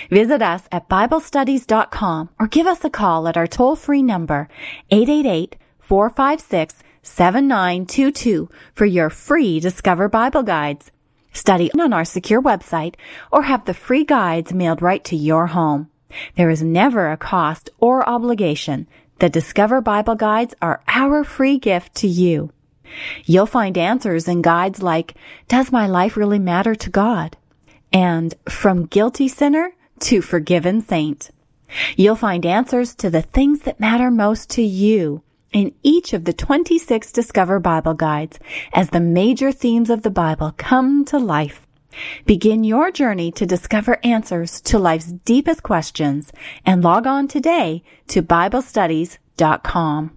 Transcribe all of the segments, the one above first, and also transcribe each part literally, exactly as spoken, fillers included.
Visit us at Bible Studies dot com or give us a call at our toll-free number, eight eight eight, four five six, seven nine two two, for your free Discover Bible Guides. Study on our secure website or have the free guides mailed right to your home. There is never a cost or obligation. The Discover Bible Guides are our free gift to you. You'll find answers in guides like, Does My Life Really Matter to God? And From Guilty Sinner to Forgiven Saint. You'll find answers to the things that matter most to you in each of the twenty-six Discover Bible Guides as the major themes of the Bible come to life. Begin your journey to discover answers to life's deepest questions and log on today to Bible Studies dot com.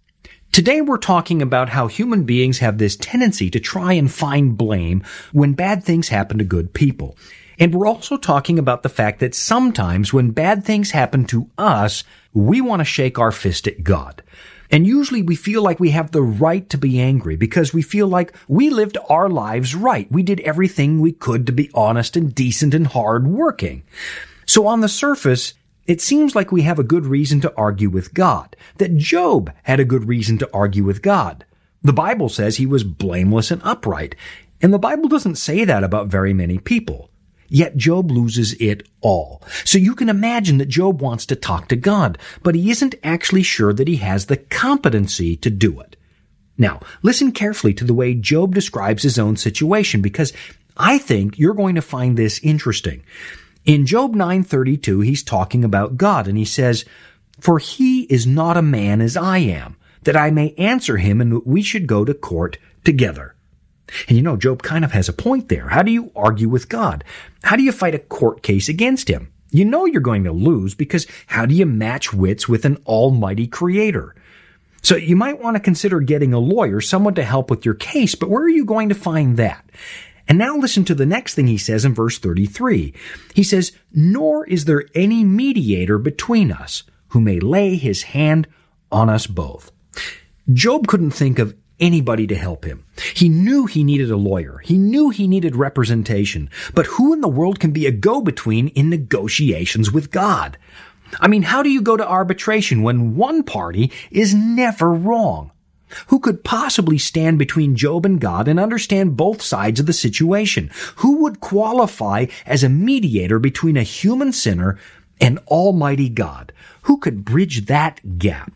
Today we're talking about how human beings have this tendency to try and find blame when bad things happen to good people. And we're also talking about the fact that sometimes when bad things happen to us, we want to shake our fist at God. And usually we feel like we have the right to be angry because we feel like we lived our lives right. We did everything we could to be honest and decent and hard-working. So on the surface, it seems like we have a good reason to argue with God, that Job had a good reason to argue with God. The Bible says he was blameless and upright, and the Bible doesn't say that about very many people. Yet Job loses it all. So you can imagine that Job wants to talk to God, but he isn't actually sure that he has the competency to do it. Now, listen carefully to the way Job describes his own situation, because I think you're going to find this interesting. In Job nine thirty-two, he's talking about God, and he says, For he is not a man as I am, that I may answer him, and we should go to court together. And you know, Job kind of has a point there. How do you argue with God? How do you fight a court case against him? You know you're going to lose, because how do you match wits with an almighty creator? So you might want to consider getting a lawyer, someone to help with your case, but where are you going to find that? And now listen to the next thing he says in verse thirty-three. He says, Nor is there any mediator between us who may lay his hand on us both. Job couldn't think of anybody to help him. He knew he needed a lawyer. He knew he needed representation. But who in the world can be a go-between in negotiations with God? I mean, how do you go to arbitration when one party is never wrong? Who could possibly stand between Job and God and understand both sides of the situation? Who would qualify as a mediator between a human sinner and Almighty God? Who could bridge that gap?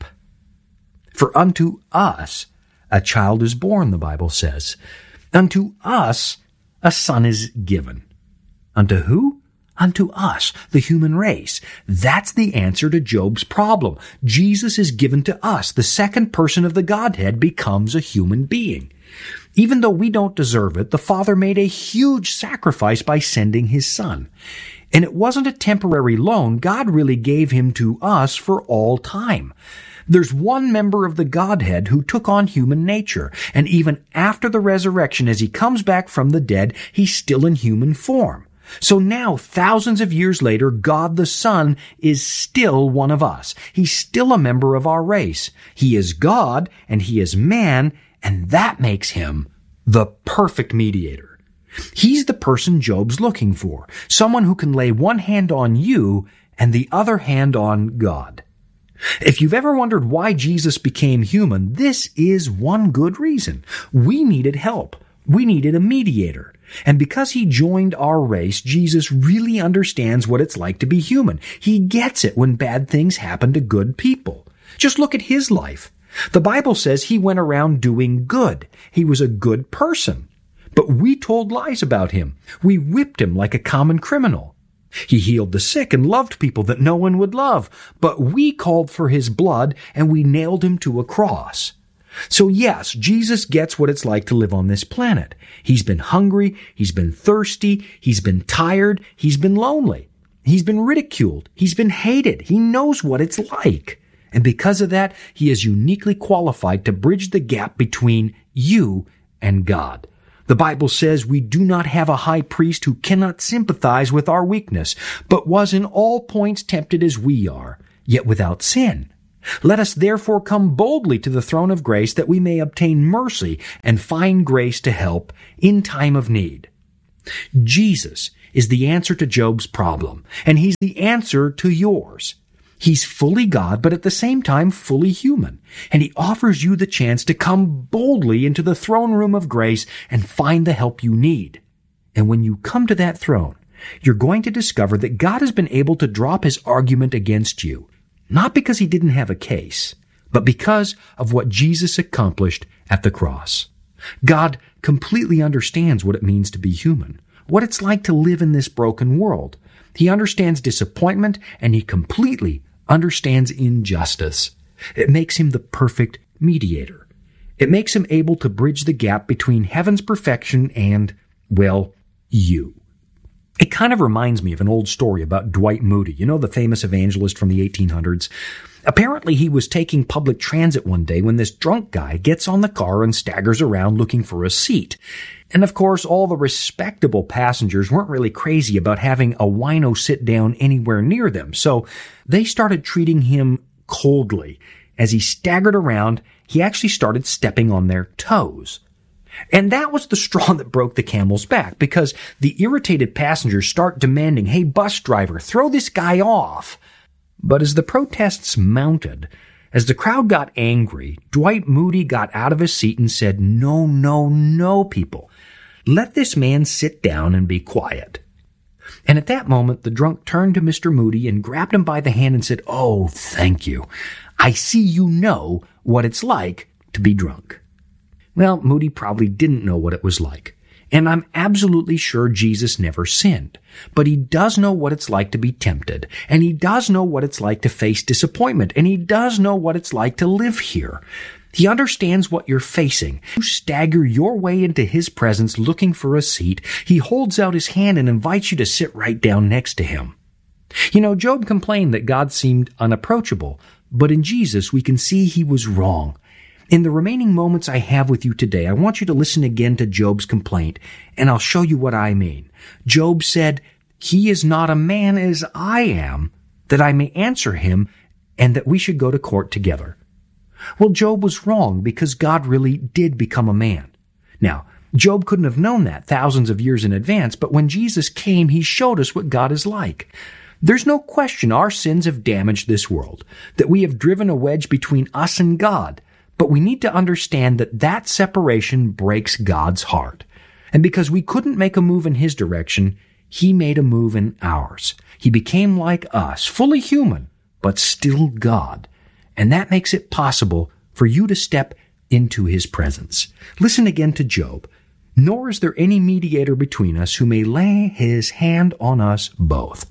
For unto us a child is born, the Bible says. Unto us a son is given. Unto who? Unto us, the human race. That's the answer to Job's problem. Jesus is given to us. The second person of the Godhead becomes a human being. Even though we don't deserve it, the Father made a huge sacrifice by sending his Son. And it wasn't a temporary loan. God really gave him to us for all time. There's one member of the Godhead who took on human nature, and even after the resurrection, as he comes back from the dead, he's still in human form. So now, thousands of years later, God the Son is still one of us. He's still a member of our race. He is God, and he is man, and that makes him the perfect mediator. He's the person Job's looking for, someone who can lay one hand on you and the other hand on God. If you've ever wondered why Jesus became human, this is one good reason. We needed help. We needed a mediator. And because he joined our race, Jesus really understands what it's like to be human. He gets it when bad things happen to good people. Just look at his life. The Bible says he went around doing good. He was a good person. But we told lies about him. We whipped him like a common criminal. He healed the sick and loved people that no one would love. But we called for his blood and we nailed him to a cross. So yes, Jesus gets what it's like to live on this planet. He's been hungry, he's been thirsty, he's been tired, he's been lonely. He's been ridiculed, he's been hated. He knows what it's like. And because of that, he is uniquely qualified to bridge the gap between you and God. The Bible says we do not have a high priest who cannot sympathize with our weakness, but was in all points tempted as we are, yet without sin. Let us therefore come boldly to the throne of grace that we may obtain mercy and find grace to help in time of need. Jesus is the answer to Job's problem, and he's the answer to yours. He's fully God, but at the same time fully human, and he offers you the chance to come boldly into the throne room of grace and find the help you need. And when you come to that throne, you're going to discover that God has been able to drop his argument against you, not because he didn't have a case, but because of what Jesus accomplished at the cross. God completely understands what it means to be human, what it's like to live in this broken world. He understands disappointment, and he completely understands injustice. It makes him the perfect mediator. It makes him able to bridge the gap between heaven's perfection and, well, you. It kind of reminds me of an old story about Dwight Moody, you know, the famous evangelist from the eighteen hundreds. Apparently, he was taking public transit one day when this drunk guy gets on the car and staggers around looking for a seat. And of course, all the respectable passengers weren't really crazy about having a wino sit down anywhere near them, so they started treating him coldly. As he staggered around, he actually started stepping on their toes. And that was the straw that broke the camel's back, because the irritated passengers start demanding, "Hey, bus driver, throw this guy off." But as the protests mounted, as the crowd got angry, Dwight Moody got out of his seat and said, "No, no, no, people. Let this man sit down and be quiet." And at that moment, the drunk turned to Mister Moody and grabbed him by the hand and said, "Oh, thank you. I see you know what it's like to be drunk." Well, Moody probably didn't know what it was like. And I'm absolutely sure Jesus never sinned. But he does know what it's like to be tempted. And he does know what it's like to face disappointment. And he does know what it's like to live here. He understands what you're facing. You stagger your way into his presence looking for a seat. He holds out his hand and invites you to sit right down next to him. You know, Job complained that God seemed unapproachable. But in Jesus, we can see he was wrong. In the remaining moments I have with you today, I want you to listen again to Job's complaint, and I'll show you what I mean. Job said, "He is not a man as I am, that I may answer him, and that we should go to court together." Well, Job was wrong, because God really did become a man. Now, Job couldn't have known that thousands of years in advance, but when Jesus came, he showed us what God is like. There's no question our sins have damaged this world, that we have driven a wedge between us and God. But we need to understand that that separation breaks God's heart. And because we couldn't make a move in his direction, he made a move in ours. He became like us, fully human, but still God. And that makes it possible for you to step into his presence. Listen again to Job. "Nor is there any mediator between us who may lay his hand on us both."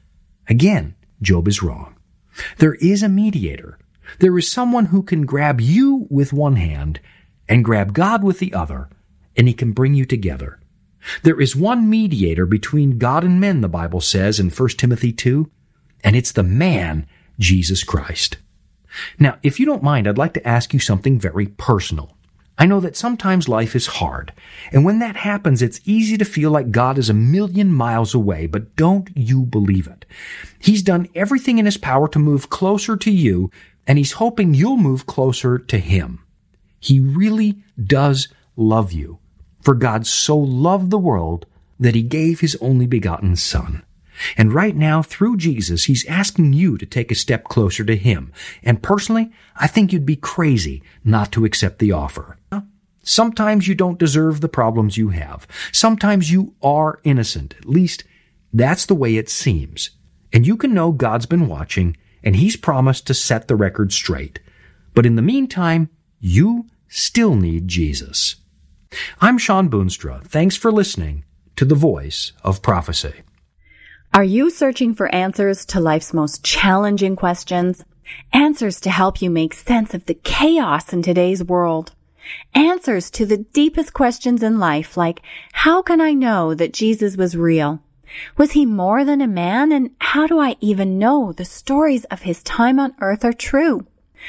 Again, Job is wrong. There is a mediator. There is someone who can grab you with one hand and grab God with the other, and he can bring you together. There is one mediator between God and men, the Bible says in First Timothy two, and it's the man, Jesus Christ. Now, if you don't mind, I'd like to ask you something very personal. I know that sometimes life is hard, and when that happens, it's easy to feel like God is a million miles away, but don't you believe it. He's done everything in his power to move closer to you, and he's hoping you'll move closer to him. He really does love you. For God so loved the world that he gave his only begotten Son. And right now, through Jesus, he's asking you to take a step closer to him. And personally, I think you'd be crazy not to accept the offer. Sometimes you don't deserve the problems you have. Sometimes you are innocent. At least, that's the way it seems. And you can know God's been watching, and he's promised to set the record straight. But in the meantime, you still need Jesus. I'm Sean Boonstra. Thanks for listening to The Voice of Prophecy. Are you searching for answers to life's most challenging questions? Answers to help you make sense of the chaos in today's world? Answers to the deepest questions in life, like, how can I know that Jesus was real? Was he more than a man? And how do I even know the stories of his time on earth are true?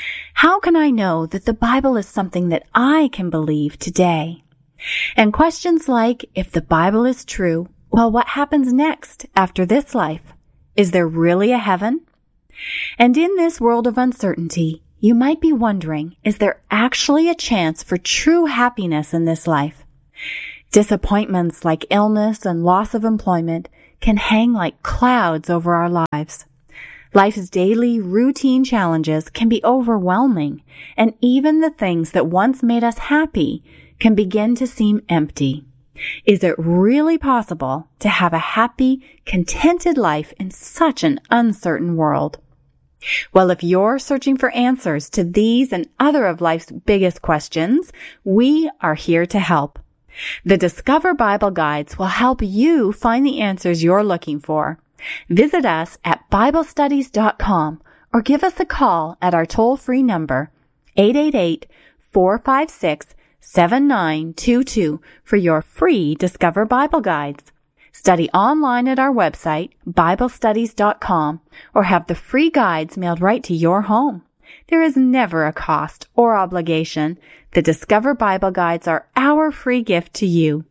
How can I know that the Bible is something that I can believe today? And questions like, if the Bible is true, well, what happens next after this life? Is there really a heaven? And in this world of uncertainty, you might be wondering, is there actually a chance for true happiness in this life? Disappointments like illness and loss of employment can hang like clouds over our lives. Life's daily routine challenges can be overwhelming, and even the things that once made us happy can begin to seem empty. Is it really possible to have a happy, contented life in such an uncertain world? Well, if you're searching for answers to these and other of life's biggest questions, we are here to help. The Discover Bible Guides will help you find the answers you're looking for. Visit us at Bible Studies dot com or give us a call at our toll-free number, eight eight eight, four five six, seven nine two two, for your free Discover Bible Guides. Study online at our website, Bible Studies dot com, or have the free guides mailed right to your home. There is never a cost or obligation. The Discover Bible Guides are our free gift to you.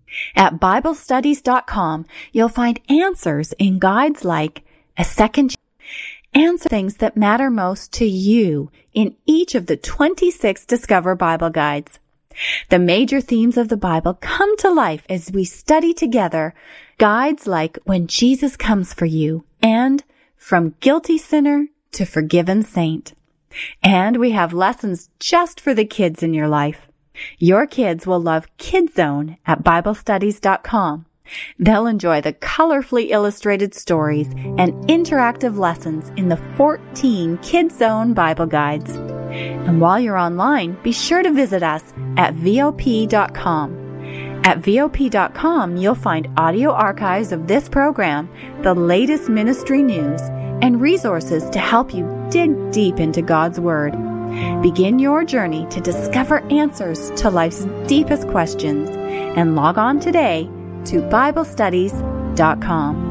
At Bible Studies dot com, you'll find answers in guides like A Second Answer things that matter most to you in each of the twenty-six Discover Bible Guides. The major themes of the Bible come to life as we study together guides like When Jesus Comes for You and From Guilty Sinner to Forgiven Saint. And we have lessons just for the kids in your life. Your kids will love Kid Zone at Bible Studies dot com. They'll enjoy the colorfully illustrated stories and interactive lessons in the fourteen Kid Zone Bible Guides. And while you're online, be sure to visit us at V O P dot com. At V O P dot com, you'll find audio archives of this program, the latest ministry news, and resources to help you dig deep into God's Word. Begin your journey to discover answers to life's deepest questions and log on today to Bible Studies dot com.